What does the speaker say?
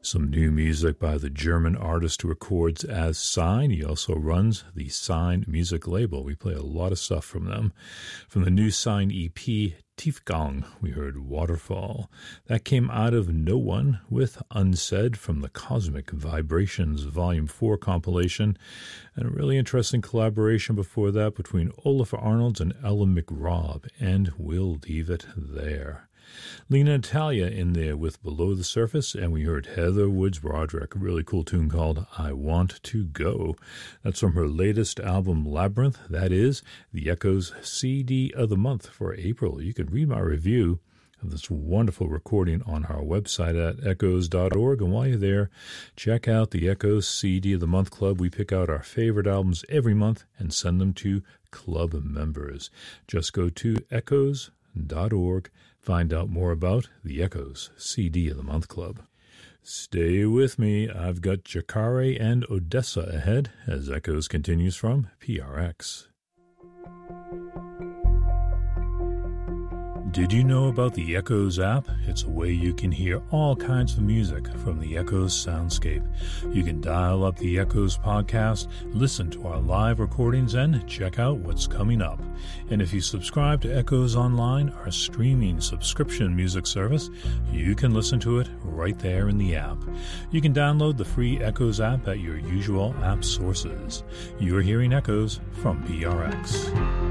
Some new music by the German artist who records as Sign. He also runs the Sign music label. We play a lot of stuff from them. From the new Sign EP, Tiefgang, we heard Waterfall. That came out of No One with Unsaid from the Cosmic Vibrations Volume 4 compilation. And a really interesting collaboration before that between Olaf Arnolds and Ella McRobb. And we'll leave it there. Lena Italia in there with Below the Surface, and we heard Heather Woods Broderick, a really cool tune called I Want to Go. That's from her latest album, Labyrinth. That is the Echoes CD of the month for April. You can read my review of this wonderful recording on our website at echoes.org, and while you're there, check out the Echoes CD of the Month Club. We pick out our favorite albums every month and send them to club members. Just go to echoes.org. Find out more about the Echoes CD of the Month Club. Stay with me. I've got Jacare and Odessa ahead as Echoes continues from PRX. Did you know about the Echoes app? It's a way you can hear all kinds of music from the Echoes soundscape. You can dial up the Echoes podcast, listen to our live recordings, and check out what's coming up. And if you subscribe to Echoes Online, our streaming subscription music service, you can listen to it right there in the app. You can download the free Echoes app at your usual app sources. You're hearing Echoes from PRX.